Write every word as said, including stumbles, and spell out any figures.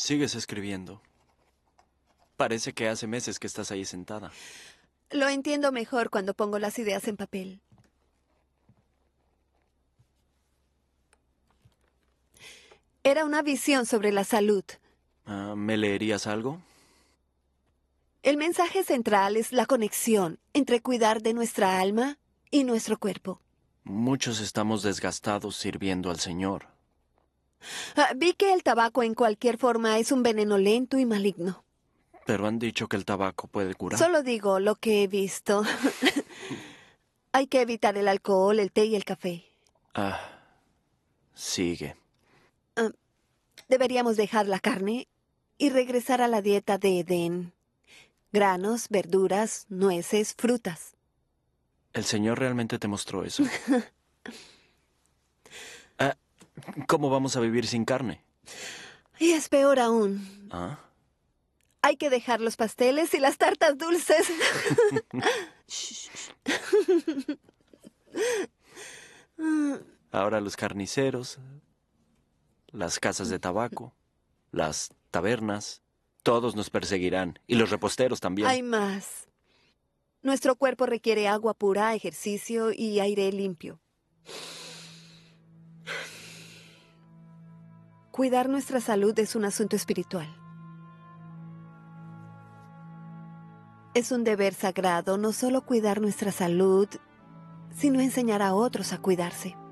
Sigues escribiendo. Parece que hace meses que estás ahí sentada. Lo entiendo mejor cuando pongo las ideas en papel. Era una visión sobre la salud. Ah, ¿me leerías algo? El mensaje central es la conexión entre cuidar de nuestra alma y nuestro cuerpo. Muchos estamos desgastados sirviendo al Señor. Ah, vi que el tabaco en cualquier forma es un veneno lento y maligno. Pero han dicho que el tabaco puede curar. Solo digo lo que he visto. Hay que evitar el alcohol, el té y el café. Ah, sigue. Ah, deberíamos dejar la carne y regresar a la dieta de Edén. Granos, verduras, nueces, frutas. ¿El Señor realmente te mostró eso? Ah, ¿cómo vamos a vivir sin carne? Y es peor aún. ¿Ah? Hay que dejar los pasteles y las tartas dulces. Ahora los carniceros, las casas de tabaco, las tabernas, todos nos perseguirán. Y los reposteros también. Hay más. Nuestro cuerpo requiere agua pura, ejercicio y aire limpio. Cuidar nuestra salud es un asunto espiritual. Es un deber sagrado no solo cuidar nuestra salud, sino enseñar a otros a cuidarse.